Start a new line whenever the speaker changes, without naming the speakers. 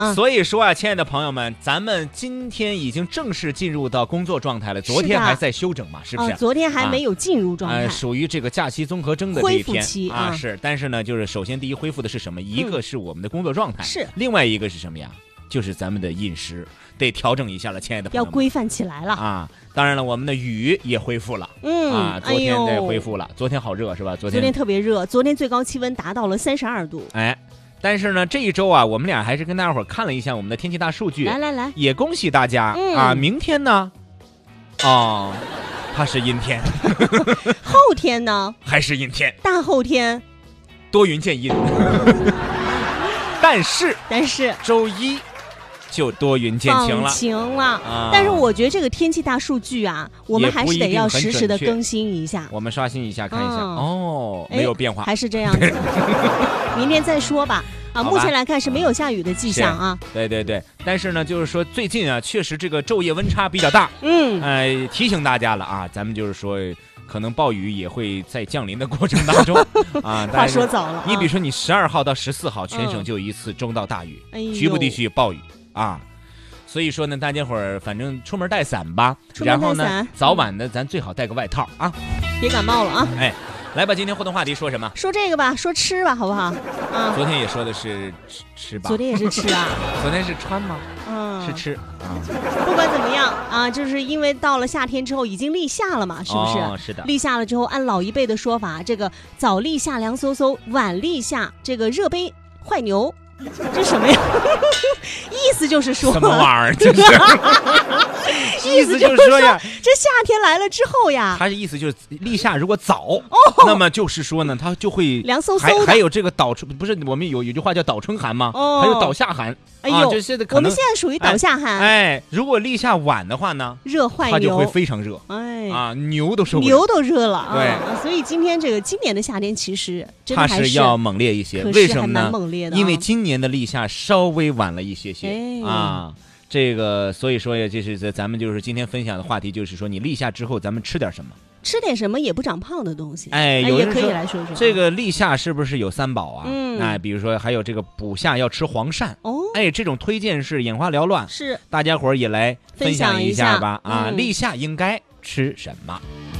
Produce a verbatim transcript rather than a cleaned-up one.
啊。
所以说啊，亲爱的朋友们，咱们今天已经正式进入到工作状态了，昨天还在休整嘛，是不是？
啊、昨天还没有进入状态，
啊、属于这个假期综合征的这一天
恢复期
啊，
啊
是。但是呢，就是首先第一恢复的是什么？一个是我们的工作状态，
嗯、是。
另外一个是什么呀？就是咱们的饮食得调整一下了，亲爱的朋友们，
要规范起来了
啊！当然了，我们的雨也恢复了，
嗯
啊，昨天
哎
也恢复了，昨天好热是吧？昨天
昨天特别热，昨天最高气温达到了三十二度。
哎，但是呢，这一周啊，我们俩还是跟大家伙看了一下我们的天气大数据，
来来来，
也恭喜大家、
嗯、
啊！明天呢，哦，它是阴天，
后天呢
还是阴天，
大后天
多云见阴，但是
但是
周一。就多云见晴了，
放晴了、
啊。
但是我觉得这个天气大数据啊，我们还是得要实时的更新一下。
我们刷新一下看一下，
嗯、
哦，没有变化，
还是这样子。明天再说吧。啊，目前来看是没有下雨的迹象啊。
对对对，但是呢，就是说最近啊，确实这个昼夜温差比较大。
嗯，
呃，提醒大家了啊，咱们就是说。可能暴雨也会在降临的过程当中啊。
话说早了、啊，
你比如说，你十二号到十四号，全省就有一次中到大雨，
嗯、
局部地区暴雨啊。所以说呢，大家伙儿反正出门带伞吧，
出门带伞
然后呢，早晚的咱最好带个外套啊，
别感冒了啊。
哎，来吧，今天互动话题说什么？
说这个吧，说吃吧，好不好？啊，
昨天也说的是吃吃吧，
昨天也是吃啊，
昨天是穿吗？
嗯，
是吃啊。
不管怎么样啊，就是因为到了夏天之后已经立夏了嘛，是不是？
哦、是的。
立夏了之后，按老一辈的说法，这个早立夏凉飕飕，晚立夏这个热杯坏牛。这什么呀？意思就是说
什么玩意儿？这是意思就是说呀，
这夏天来了之后呀，
他的意思就是立夏如果早，
哦、
那么就是说呢，它就会
凉飕飕的。
还有这个倒春，不是我们有有句话叫倒春寒吗？
哦、
还有倒夏寒。
哎呦，
啊、就现在可能
我们现在属于倒夏寒。
哎，哎如果立夏晚的话呢，
热坏牛，
它就会非常热。
哎
啊，牛都受不了，
牛都热了。
对、
啊，所以今天这个今年的夏天其实真的还
是它是要猛烈一些。为什么呢？
猛烈的、啊，
因为今年的立夏稍微晚了一些些、
哎、
啊。这个所以说呀，这是咱们就是今天分享的话题，就是说你立夏之后咱们吃点什么？
吃点什么也不长胖的东西。
哎，有
也可以来说说
这个立夏是不是有三宝啊？
嗯，
哎，比如说还有这个补夏要吃黄鳝。
哦，
哎，这种推荐是眼花缭乱，
是
大家伙儿也来分享一下吧。
嗯、
啊，立夏应该吃什么？